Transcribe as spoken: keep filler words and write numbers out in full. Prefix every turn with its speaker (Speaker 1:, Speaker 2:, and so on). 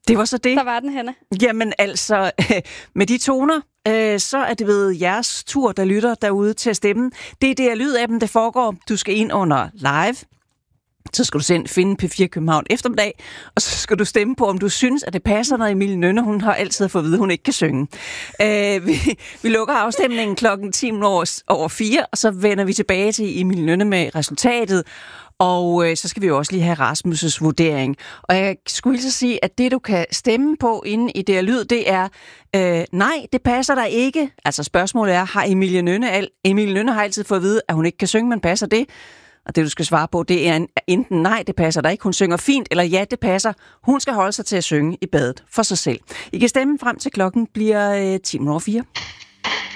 Speaker 1: Det var så det.
Speaker 2: Der var den, Hanne.
Speaker 1: Jamen altså, med de toner, øh, så er det ved jeres tur, der lytter derude til at stemme. Det er det af lydappen, det foregår. Du skal ind under live. Så skal du selv finde P fire København eftermiddag, og så skal du stemme på, om du synes, at det passer, når Emilie Nynne, hun har altid fået at vide, at hun ikke kan synge. Øh, vi, vi lukker afstemningen klokken ti over fire, og så vender vi tilbage til Emilie Nynne med resultatet. Og øh, så skal vi jo også lige have Rasmus' vurdering. Og jeg skulle så sige, at det, du kan stemme på inde i det her lyd, det er, øh, nej, det passer der ikke. Altså spørgsmålet er, har Emilie Nynne, al- Emilie Nynne har altid fået at vide, at hun ikke kan synge, men passer det? Og det, du skal svare på, det er enten nej, det passer der ikke, hun synger fint, eller ja, det passer. Hun skal holde sig til at synge i badet for sig selv. I kan stemme frem til klokken bliver øh, ti over fire.